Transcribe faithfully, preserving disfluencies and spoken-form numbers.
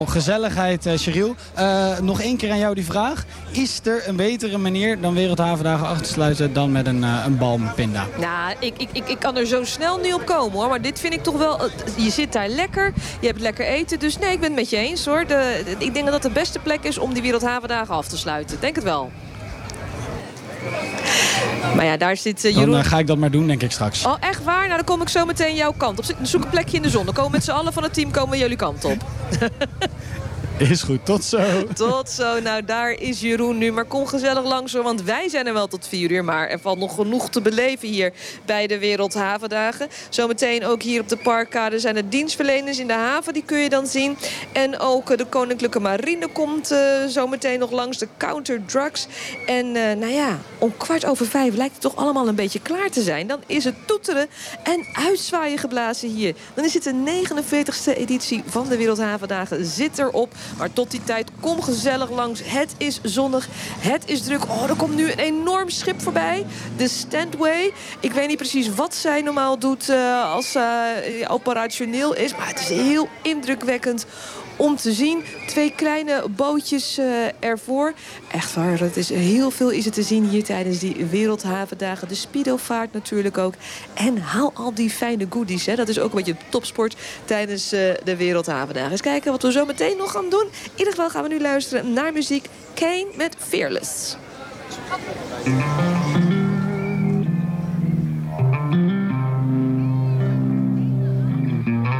Gezelligheid, uh, Cheryl. Uh, nog één keer aan jou die vraag. Is er een betere manier dan Wereldhavendagen af te sluiten dan met een, uh, een bal met pinda? Nou, ik, ik, ik, ik kan er zo snel niet op komen hoor. Maar dit vind ik toch wel... Je zit daar lekker. Je hebt lekker eten. Dus nee, ik ben het met je eens hoor. De, de, ik denk dat dat de beste plek is om die Wereldhavendagen af te sluiten. Denk het wel. Maar ja, daar zit uh, Jeroen... Dan uh, ga ik dat maar doen, denk ik straks. Oh, echt waar? Nou, dan kom ik zo meteen jouw kant op. Zoek een plekje in de zon. Dan komen we met z'n allen van het team komen jullie kant op. Is goed, tot zo. Tot zo. Nou, daar is Jeroen nu. Maar kom gezellig langs hoor, want wij zijn er wel tot vier uur. Maar er valt nog genoeg te beleven hier bij de Wereldhavendagen. Zometeen ook hier op de Parkkade zijn er dienstverleners in de haven. Die kun je dan zien. En ook de Koninklijke Marine komt uh, zometeen nog langs. De Counter Drugs. En uh, nou ja, om kwart over vijf lijkt het toch allemaal een beetje klaar te zijn. Dan is het toeteren en uitzwaaien geblazen hier. Dan is het de negenenveertigste editie van de Wereldhavendagen. Zit erop. Maar tot die tijd, kom gezellig langs. Het is zonnig, het is druk. Oh, er komt nu een enorm schip voorbij. De Standway. Ik weet niet precies wat zij normaal doet uh, als uh, operationeel is. Maar het is heel indrukwekkend om te zien. Twee kleine bootjes uh, ervoor. Echt waar, het is heel veel is het te zien hier tijdens die Wereldhavendagen. De speedovaart natuurlijk ook. En haal al die fijne goodies. Hè. Dat is ook een beetje topsport tijdens uh, de Wereldhavendagen. Eens kijken wat we zo meteen nog gaan doen. In ieder geval gaan we nu luisteren naar muziek. Kane met Fearless.